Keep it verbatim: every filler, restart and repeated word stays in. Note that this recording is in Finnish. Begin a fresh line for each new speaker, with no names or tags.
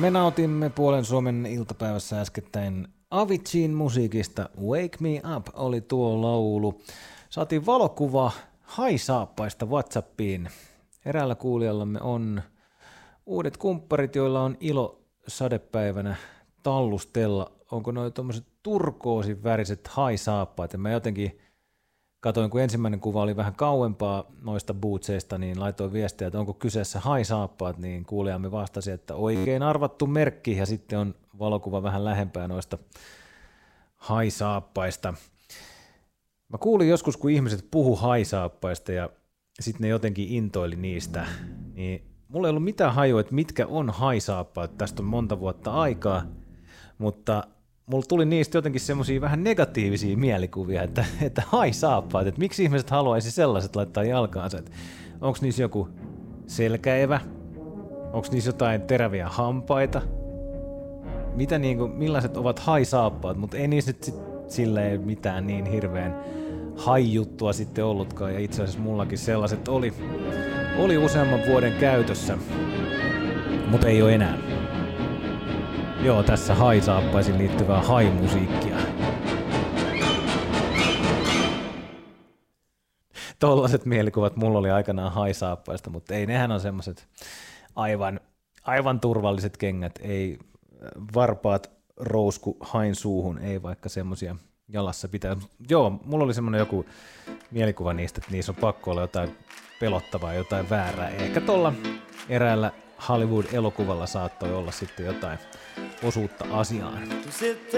Me nautimme Puolen Suomen iltapäivässä äskettäin Aviciin musiikista. Wake Me Up oli tuo laulu. Saatiin valokuva haisaappaista WhatsAppiin. Eräällä kuulijallamme on uudet kumpparit, joilla on ilo sadepäivänä tallustella. Onko noi tommoset turkoosin väriset haisaappaat? Ja mä jotenkin katoin, kun ensimmäinen kuva oli vähän kauempaa noista bootseista, niin laitoin viestiä, että onko kyseessä haisaappaat, niin kuulijamme vastasi, että oikein arvattu merkki, ja sitten on valokuva vähän lähempää noista haisaappaista. Mä kuulin joskus, kun ihmiset puhu haisaappaista, ja sitten ne jotenkin intoili niistä, niin mulla ei ollut mitään hajua, että mitkä on haisaappaat, tästä on monta vuotta aikaa, mutta mulla tuli niistä jotenkin semmosia vähän negatiivisia mielikuvia, että, että haisaappaat, että miksi ihmiset haluaisi sellaiset laittaa jalkaansa, että onko niissä joku selkäevä, onko niissä jotain teräviä hampaita, mitä niinku, millaiset ovat haisaappaat, mutta ei niissä nyt sit silleen mitään niin hirveän haijuttua sitten ollutkaan, ja itse asiassa mullakin sellaiset oli, oli useamman vuoden käytössä, mutta ei ole enää. Joo, tässä haisaappaisin liittyvää haimusiikkia. Tollaset mielikuvat mulla oli aikanaan haisaappaista, mutta ei, nehän on semmoset aivan, aivan turvalliset kengät. Ei varpaat rousku hain suuhun, ei vaikka semmosia jalassa pitää. Joo, mulla oli semmonen joku mielikuva niistä, että niissä on pakko olla jotain pelottavaa, jotain väärää. Ehkä tuolla eräällä Hollywood-elokuvalla saattoi olla sitten jotain osuutta asiaan.